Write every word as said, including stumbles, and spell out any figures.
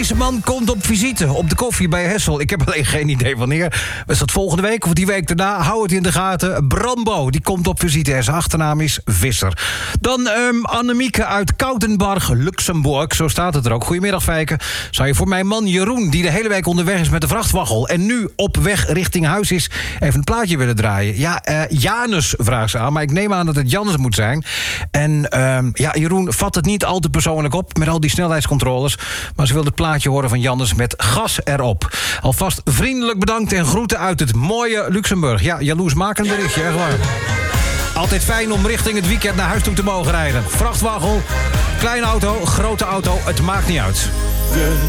Deze man komt op visite op de koffie bij Hessel. Ik heb alleen geen idee wanneer. Is dat volgende week of die week daarna? Hou het in de gaten. Brambo, die komt op visite. En zijn achternaam is Visser. Dan um, Annemieke uit Koutenbarg, Luxemburg. Zo staat het er ook. Goedemiddag, Fijke. Zou je voor mijn man Jeroen, die de hele week onderweg is met de vrachtwaggel en nu op weg richting huis is, even een plaatje willen draaien? Ja, uh, Janus vraagt ze aan, maar ik neem aan dat het Janus moet zijn. En um, ja, Jeroen vat het niet al te persoonlijk op met al die snelheidscontroles, maar ze wil het plaatje horen van Janus met gas erop. Alvast vriendelijk bedankt en groeten uit het mooie Luxemburg. Ja, jaloersmakend berichtje, echt waar. Altijd fijn om richting het weekend naar huis toe te mogen rijden. Vrachtwaggel, kleine auto, grote auto, het maakt niet uit.